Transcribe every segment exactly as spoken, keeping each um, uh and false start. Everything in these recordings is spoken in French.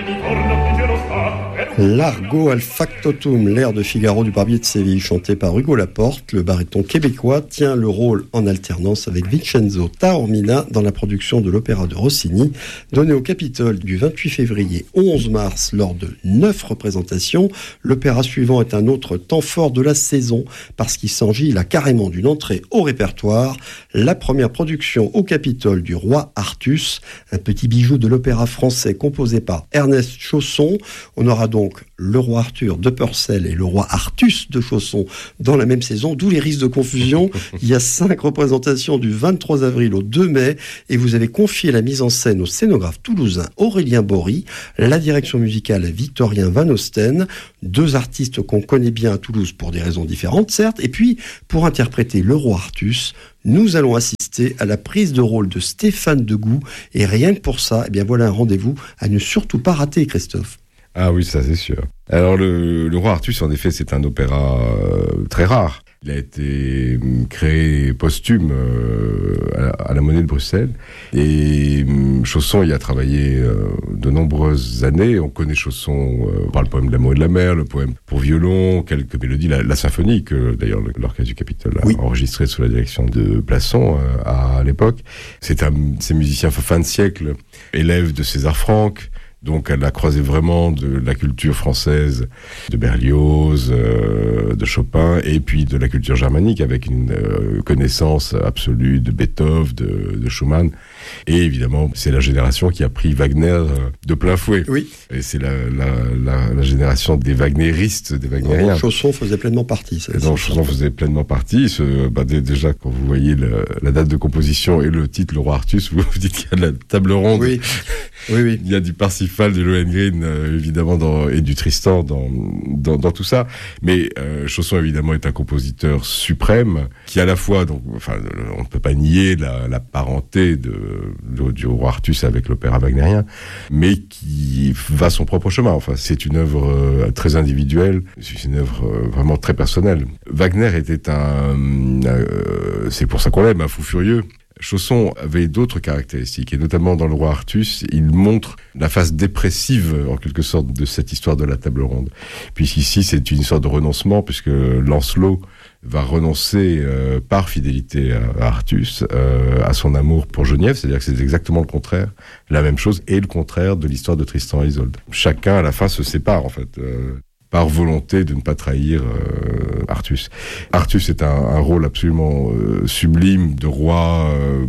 Largo al factotum, l'air de Figaro du Barbier de Séville, chanté par Hugo Laporte. Le baryton québécois tient le rôle en alternance avec Vincenzo Taormina dans la production de l'opéra de Rossini, donné au Capitole du vingt-huit février au onze mars lors de neuf représentations. L'opéra suivant est un autre temps fort de la saison parce qu'il s'agit là carrément d'une entrée au répertoire. La première production au Capitole du Roi Artus, un petit bijou de l'opéra français composé par Ernest Chausson. On aura donc le Roi Arthur de Purcell et le Roi Artus de Chausson dans la même saison, d'où les risques de confusion. Il y a cinq représentations du vingt-trois avril au deux mai et vous avez confié la mise en scène au scénographe toulousain Aurélien Bory, la direction musicale à Victorien Van Osten, deux artistes qu'on connaît bien à Toulouse pour des raisons différentes, certes, et puis pour interpréter le Roi Artus, nous allons assister à la prise de rôle de Stéphane Degout et rien que pour ça, eh bien voilà un rendez-vous à ne surtout pas rater, Christophe. Ah oui, ça c'est sûr. Alors le, le Roi Artus, en effet, c'est un opéra euh, très rare. Il a été créé posthume euh, à, à la Monnaie de Bruxelles. Et euh, Chausson y a travaillé euh, de nombreuses années. On connaît Chausson euh, par le poème de l'amour et de la mer, le poème pour violon, quelques mélodies, la, la symphonie que d'ailleurs l'Orchestre du Capitole a oui. enregistrée sous la direction de Plasson euh, à, à l'époque. C'est un ces musiciens fin de siècle, élève de César Franck. Donc elle a croisé vraiment de la culture française, de Berlioz, euh, de Chopin, et puis de la culture germanique avec une euh, connaissance absolue de Beethoven, de, de Schumann. Et évidemment, c'est la génération qui a pris Wagner euh, de plein fouet. Oui. Et c'est la, la, la, la génération des wagnéristes, des wagnériens. Donc, Chausson faisait pleinement partie. Ça, et donc Chausson faisait pleinement partie. Ce, bah, d- déjà, quand vous voyez le, la date de composition et le titre, le Roi Artus, vous vous dites qu'il y a de la table ronde. Oui, oui, oui. Il y a du Parsifal, du Lohengrin, euh, évidemment, dans, et du Tristan dans, dans, dans tout ça. Mais euh, Chausson, évidemment, est un compositeur suprême qui, à la fois, donc, enfin, on ne peut pas nier la, la parenté de, de, du Roi Artus avec l'opéra wagnérien, mais qui va son propre chemin. Enfin, c'est une œuvre euh, très individuelle, c'est une œuvre euh, vraiment très personnelle. Wagner était un, euh, c'est pour ça qu'on l'aime, un fou furieux. Chausson avait d'autres caractéristiques, et notamment dans le Roi Artus, il montre la face dépressive, en quelque sorte, de cette histoire de la table ronde. Puisqu'ici, c'est une histoire de renoncement, puisque Lancelot va renoncer euh, par fidélité à, à Artus, euh, à son amour pour Geneviève, c'est-à-dire que c'est exactement le contraire, la même chose, et le contraire de l'histoire de Tristan et Isolde. Chacun, à la fin, se sépare, en fait. Euh, par volonté de ne pas trahir euh, Artus. Artus est un, un rôle absolument euh, sublime de roi euh,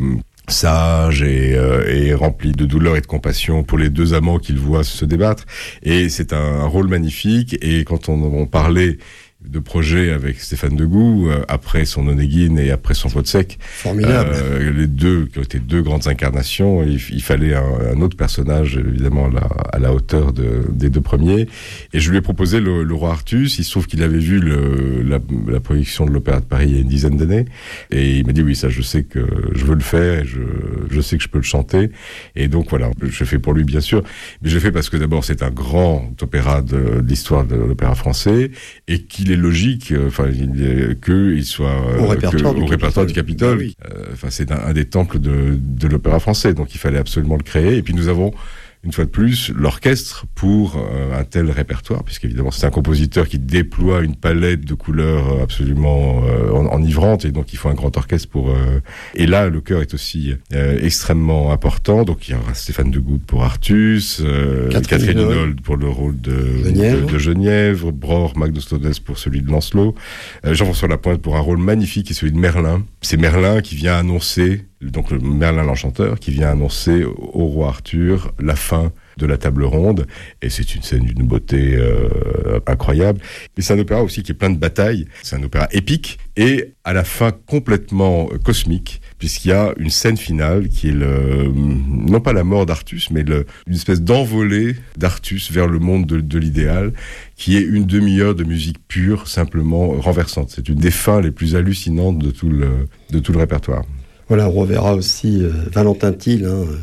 sage et, euh, et rempli de douleur et de compassion pour les deux amants qu'il voit se débattre. Et c'est un, un rôle magnifique. Et quand on, on parlait de projet avec Stéphane Degout, euh, après son Onegin et après son Wozzeck. Formidable. Euh, les deux, qui ont été deux grandes incarnations, il, il fallait un, un autre personnage, évidemment, à la, à la hauteur de, des deux premiers. Et je lui ai proposé le, le Roi Artus. Il se trouve qu'il avait vu le, la, la projection de l'Opéra de Paris il y a une dizaine d'années. Et il m'a dit, oui, ça, je sais que je veux le faire et je, je sais que je peux le chanter. Et donc, voilà, je fais pour lui, bien sûr. Mais je le fais parce que d'abord, c'est un grand opéra de, de l'histoire de l'opéra français et qu'il est logique, enfin, euh, qu'il soit au répertoire, que, du, au répertoire du Capitole. Ah oui. euh, enfin, c'est un, un des temples de, de l'opéra français, donc il fallait absolument le créer. Et puis nous avons, une fois de plus, l'orchestre pour euh, un tel répertoire, puisqu'évidemment c'est un compositeur qui déploie une palette de couleurs absolument euh, enivrante, et donc il faut un grand orchestre pour... Euh... Et là, le chœur est aussi euh, extrêmement important, donc il y aura Stéphane Degout pour Artus, euh, Catherine, Catherine Hinold pour le rôle de Genièvre, de, de Genièvre, Bror, Magnus Todes pour celui de Lancelot, euh, Jean-François Lapointe pour un rôle magnifique qui est celui de Merlin. C'est Merlin qui vient annoncer, donc le Merlin l'Enchanteur, qui vient annoncer au roi Arthur la fin de la table ronde, et c'est une scène d'une beauté euh, incroyable. Et c'est un opéra aussi qui est plein de batailles, c'est un opéra épique, et à la fin complètement euh, cosmique, puisqu'il y a une scène finale qui est le, non pas la mort d'Artus, mais le, une espèce d'envolée d'Artus vers le monde de, de l'idéal, qui est une demi-heure de musique pure, simplement renversante. C'est une des fins les plus hallucinantes de tout le, de tout le répertoire. Voilà, on reverra aussi euh, Valentin Thiel, hein,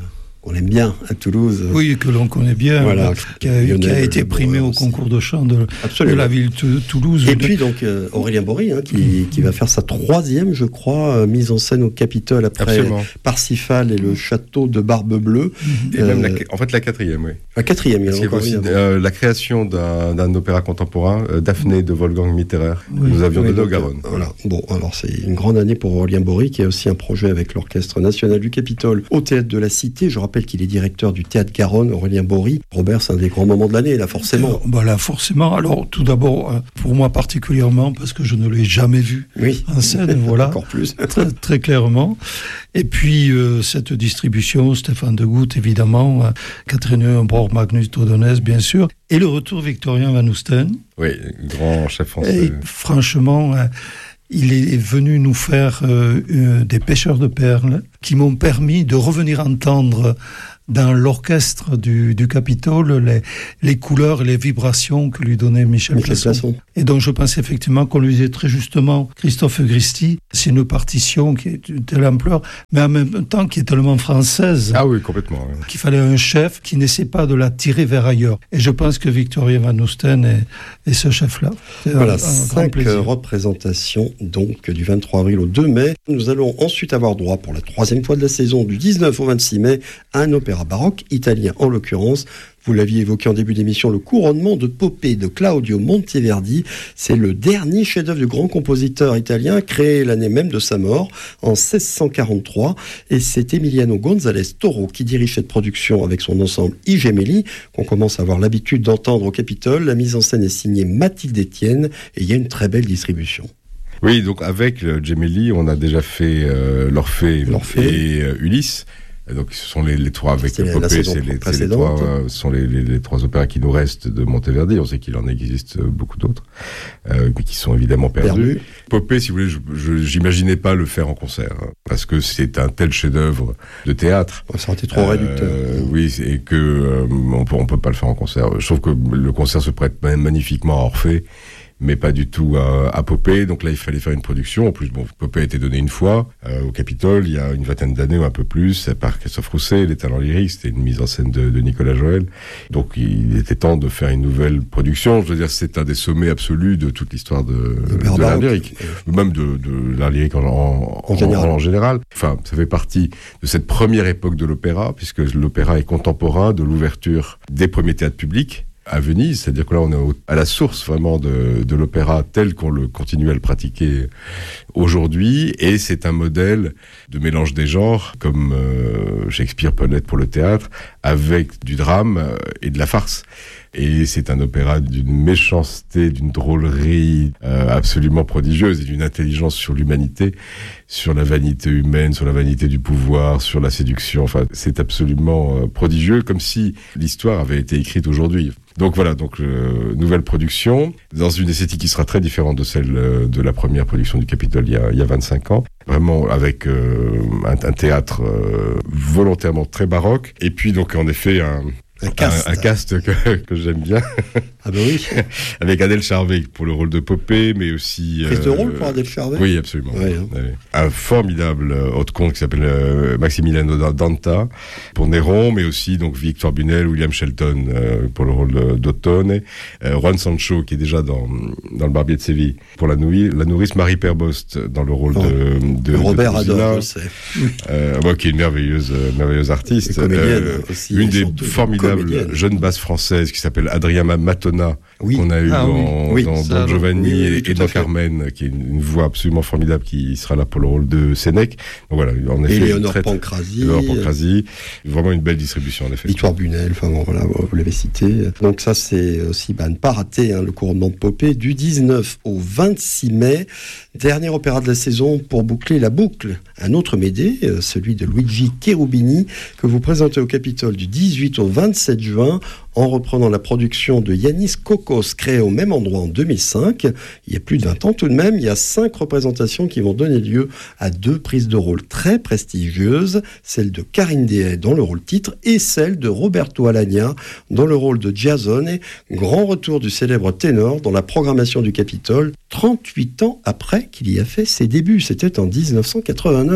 qu'on aime bien à Toulouse. Oui, que l'on connaît bien, voilà, qui, a, Lionel, qui a été primé au concours de chant de, de la ville de Toulouse. Et puis donc euh, Aurélien Bory, hein, qui, qui va faire sa troisième, je crois, euh, mise en scène au Capitole après Absolument. Parsifal et le château de Barbe Bleue. Et euh, même la, en fait la quatrième, oui. La quatrième, il y a encore aussi euh, la création d'un, d'un opéra contemporain, euh, Daphné de Wolfgang Mitterer. Oui. Nous avions oui, de Garonne. Euh, voilà. Bon, alors c'est une grande année pour Aurélien Bory, qui a aussi un projet avec l'Orchestre National du Capitole au Théâtre de la Cité. Je rappelle qu'il est directeur du Théâtre Garonne, Aurélien Bory. Robert, c'est un des grands moments de l'année, là, forcément. Alors, bah là, forcément. Alors, tout d'abord, pour moi particulièrement, parce que je ne l'ai jamais vu oui. en scène, voilà. Encore plus. très, très clairement. Et puis, euh, cette distribution, Stéphane Degout, évidemment, euh, Catherine Bror, Magnus Dodonès, bien sûr, et le retour Victorien Van Oesten. Oui, grand chef français. Et, franchement, euh, il est venu nous faire euh, euh, des pêcheurs de perles qui m'ont permis de revenir entendre dans l'orchestre du, du Capitole les, les couleurs et les vibrations que lui donnait Michel, Michel Plasson. Plasson. Et donc je pense effectivement qu'on lui disait très justement, Christophe Gristi, c'est une partition qui est de telle ampleur, mais en même temps qui est tellement française. Ah oui, complètement. Oui. Qu'il fallait un chef qui n'essaie pas de la tirer vers ailleurs. Et je pense que Victorien Van Oesten est, est ce chef-là. C'est voilà, un, un cinq représentations donc du vingt-trois avril au deux mai. Nous allons ensuite avoir droit pour la troisième fois de la saison du dix-neuf au vingt-six mai à un opéra baroque, italien en l'occurrence. Vous l'aviez évoqué en début d'émission, le couronnement de Popée de Claudio Monteverdi. C'est le dernier chef-d'œuvre du grand compositeur italien, créé l'année même de sa mort, en seize cent quarante-trois. Et c'est Emiliano González Toro qui dirige cette production avec son ensemble I Gemelli, qu'on commence à avoir l'habitude d'entendre au Capitole. La mise en scène est signée Mathilde Etienne et il y a une très belle distribution. Oui, donc avec le Gemelli, on a déjà fait euh, l'Orphée, l'Orphée et euh, Ulysse. Donc ce sont les, les trois avec Popée, c'est les, c'est les trois, euh, sont les, les, les trois opéras qui nous restent de Monteverdi. On sait qu'il en existe beaucoup d'autres, euh, mais qui sont évidemment perdus. Perdu. Popée, si vous voulez, je, je, j'imaginais pas le faire en concert, hein, parce que c'est un tel chef-d'œuvre de théâtre. Ça aurait été trop euh, réducteur. Oui, et que euh, on peut, on peut pas le faire en concert. Je trouve que le concert se prête même magnifiquement à Orphée, mais pas du tout à, à Popée. Donc là, il fallait faire une production. En plus, bon, Popée a été donné une fois euh, au Capitole, il y a une vingtaine d'années ou un peu plus, par Christophe Rousset, Les Talents lyriques. C'était une mise en scène de, de Nicolas Joël. Donc il était temps de faire une nouvelle production. Je veux dire, c'est un des sommets absolus de toute l'histoire de, de, de l'art lyrique, euh... même de, de l'art lyrique en, en, en, général. en, en général. Enfin, ça fait partie de cette première époque de l'opéra, puisque l'opéra est contemporain de l'ouverture des premiers théâtres publics à Venise, c'est-à-dire que là on est au, à la source vraiment de, de l'opéra tel qu'on le continue à le pratiquer aujourd'hui, et c'est un modèle de mélange des genres, comme euh, Shakespeare peut l'être pour le théâtre, avec du drame et de la farce. Et c'est un opéra d'une méchanceté, d'une drôlerie euh, absolument prodigieuse et d'une intelligence sur l'humanité, sur la vanité humaine, sur la vanité du pouvoir, sur la séduction. Enfin, c'est absolument euh, prodigieux, comme si l'histoire avait été écrite aujourd'hui. Donc voilà, donc euh, nouvelle production, dans une esthétique qui sera très différente de celle euh, de la première production du Capitole il y a, il y a vingt-cinq ans. Vraiment avec euh, un, un théâtre euh, volontairement très baroque. Et puis donc en effet un... Un cast, un, un cast que, que j'aime bien. Ah ben oui. Avec Adèle Charvet pour le rôle de Popée, mais aussi... Prise euh, de rôle pour Adèle Charvet. Oui, absolument. Ouais, hein. Ouais. Un formidable euh, haute conte qui s'appelle euh, Maximiliano Danta pour Néron, mais aussi donc Victor Bunel, William Shelton euh, pour le rôle d'Ottone, euh, Juan Sancho qui est déjà dans, dans Le Barbier de Séville pour la, nourri, la nourrice Marie Perbost dans le rôle oh. de, de Robert de adore, je sais. Euh, moi, qui est une merveilleuse, merveilleuse artiste. Euh, aussi, une des formidables jeune basse française qui s'appelle Adrien Matona, oui. qu'on a eu ah, dans, oui. dans, dans Giovanni oui, oui, et, et dans Carmen, qui est une, une voix absolument formidable qui sera là pour le rôle de Sénèque. Donc voilà, en effet. Et Léonore Pancrazi. Léonore Pancrazi. Vraiment une belle distribution, en effet. Victoire Bunel, enfin bon, voilà, vous l'avez cité. Donc ça, c'est aussi, bah, ne pas rater, hein, le couronnement de Popée du dix-neuf au vingt-six mai. Dernier opéra de la saison pour boucler la boucle. Un autre Médée, celui de Luigi Cherubini, que vous présentez au Capitole du dix-huit au vingt-sept juin, en reprenant la production de Yanis Kokos, créée au même endroit en deux mille cinq. Il y a plus de vingt ans tout de même, il y a cinq représentations qui vont donner lieu à deux prises de rôle très prestigieuses, celle de Karine Dehaye dans le rôle titre et celle de Roberto Alagna dans le rôle de Giasone, grand retour du célèbre ténor dans la programmation du Capitole, trente-huit ans après qu'il y a fait ses débuts, c'était en dix-neuf cent quatre-vingt-neuf.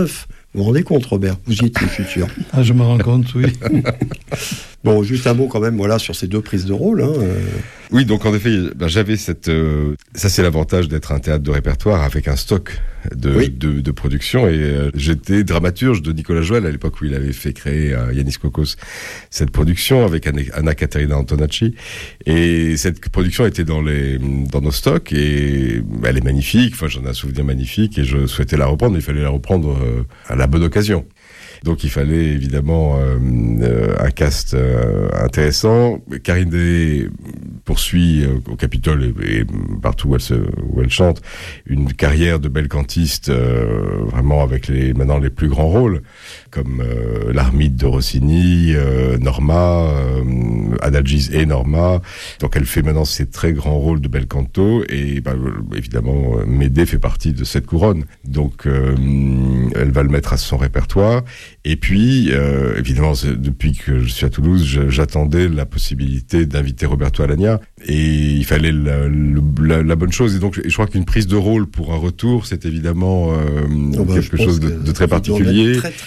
Vous vous rendez compte, Robert? Vous y étiez, je suis sûr. Ah, je me rends compte, oui. Bon, juste un mot quand même, voilà, sur ces deux prises de rôle. Hein. Oui, donc en effet, ben, j'avais cette... Euh, ça, c'est l'avantage d'être un théâtre de répertoire avec un stock de, oui. de, de production. Et euh, j'étais dramaturge de Nicolas Joël à l'époque où il avait fait créer à Yanis Kokos cette production avec Anna Caterina Antonacci. Et cette production était dans, les, dans nos stocks et elle est magnifique. Enfin, j'en ai un souvenir magnifique et je souhaitais la reprendre. Il fallait la reprendre euh, à la bonne occasion. Donc il fallait évidemment euh, euh, un cast euh, intéressant. Karine Day poursuit euh, au Capitole et, et partout où elle, se, où elle chante une carrière de belle cantiste, euh, vraiment avec les maintenant les plus grands rôles, comme euh, l'Armide de Rossini, euh, Norma, euh, Adalgise et Norma. Donc elle fait maintenant ces très grands rôles de bel canto et bah, évidemment Médée fait partie de cette couronne. Donc euh, elle va le mettre à son répertoire. Et puis, euh, évidemment, depuis que je suis à Toulouse, je, j'attendais la possibilité d'inviter Roberto Alagna et il fallait la, la, la bonne chose. Et donc, je crois qu'une prise de rôle pour un retour, c'est évidemment euh, oh ben, quelque chose de, de très particulier. Très, très